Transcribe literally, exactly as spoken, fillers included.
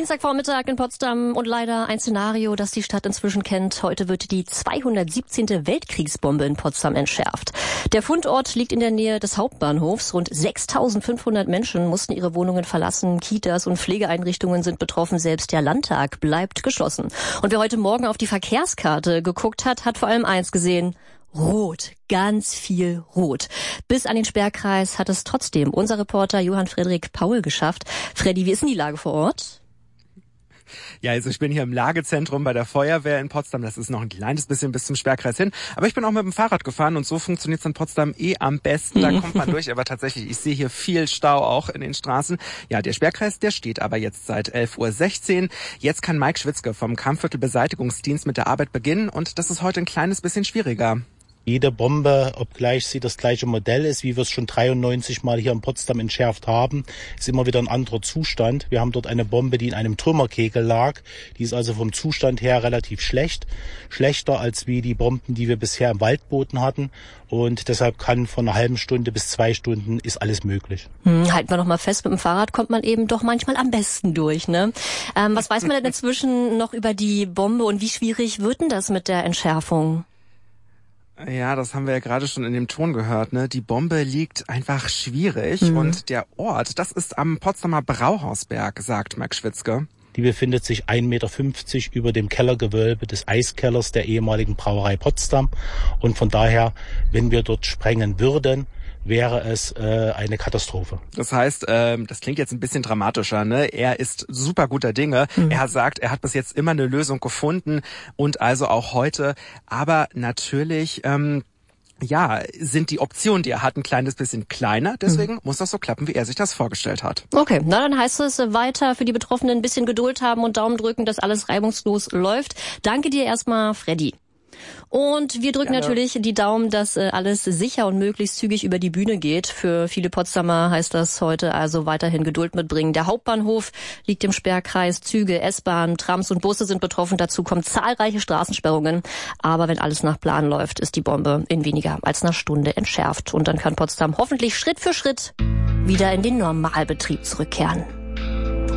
Dienstagvormittag in Potsdam und leider ein Szenario, das die Stadt inzwischen kennt. Heute wird die zweihundertsiebzehnte Weltkriegsbombe in Potsdam entschärft. Der Fundort liegt in der Nähe des Hauptbahnhofs. Rund sechstausendfünfhundert Menschen mussten ihre Wohnungen verlassen. Kitas und Pflegeeinrichtungen sind betroffen. Selbst der Landtag bleibt geschlossen. Und wer heute Morgen auf die Verkehrskarte geguckt hat, hat vor allem eins gesehen: Rot, ganz viel Rot. Bis an den Sperrkreis hat es trotzdem unser Reporter Johann Frederik Paul geschafft. Freddy, wie ist denn die Lage vor Ort? Ja, also ich bin hier im Lagezentrum bei der Feuerwehr in Potsdam. Das ist noch ein kleines bisschen bis zum Sperrkreis hin. Aber ich bin auch mit dem Fahrrad gefahren und so funktioniert es in Potsdam eh am besten. Da kommt man durch. Aber tatsächlich, ich sehe hier viel Stau auch in den Straßen. Ja, der Sperrkreis, der steht aber jetzt seit elf Uhr sechzehn. Jetzt kann Mike Schwitzke vom Kampfviertelbeseitigungsdienst mit der Arbeit beginnen. Und das ist heute ein kleines bisschen schwieriger. Jede Bombe, obgleich sie das gleiche Modell ist, wie wir es schon dreiundneunzig Mal hier in Potsdam entschärft haben, ist immer wieder ein anderer Zustand. Wir haben dort eine Bombe, die in einem Trümmerkegel lag. Die ist also vom Zustand her relativ schlecht. Schlechter als wie die Bomben, die wir bisher im Waldboden hatten. Und deshalb kann von einer halben Stunde bis zwei Stunden ist alles möglich. Hm, halten wir noch mal fest, mit dem Fahrrad kommt man eben doch manchmal am besten durch, ne? Ähm, was weiß man denn inzwischen noch über die Bombe und wie schwierig wird denn das mit der Entschärfung? Ja, das haben wir ja gerade schon in dem Ton gehört, ne? Die Bombe liegt einfach schwierig mhm. und der Ort, das ist am Potsdamer Brauhausberg, sagt Mike Schwitzke. Die befindet sich ein Meter fünfzig über dem Kellergewölbe des Eiskellers der ehemaligen Brauerei Potsdam und von daher, wenn wir dort sprengen würden, wäre es äh, eine Katastrophe. Das heißt, ähm, das klingt jetzt ein bisschen dramatischer, ne? Er ist super guter Dinge. Mhm. Er sagt, er hat bis jetzt immer eine Lösung gefunden und also auch heute. Aber natürlich, ähm, ja, sind die Optionen, die er hat, ein kleines bisschen kleiner. Deswegen mhm. muss das so klappen, wie er sich das vorgestellt hat. Okay, na dann heißt es weiter für die Betroffenen ein bisschen Geduld haben und Daumen drücken, dass alles reibungslos läuft. Danke dir erstmal, Freddy. Und wir drücken Gerne. natürlich die Daumen, dass äh, alles sicher und möglichst zügig über die Bühne geht. Für viele Potsdamer heißt das heute also weiterhin Geduld mitbringen. Der Hauptbahnhof liegt im Sperrkreis. Züge, S-Bahn, Trams und Busse sind betroffen. Dazu kommen zahlreiche Straßensperrungen. Aber wenn alles nach Plan läuft, ist die Bombe in weniger als einer Stunde entschärft. Und dann kann Potsdam hoffentlich Schritt für Schritt wieder in den Normalbetrieb zurückkehren.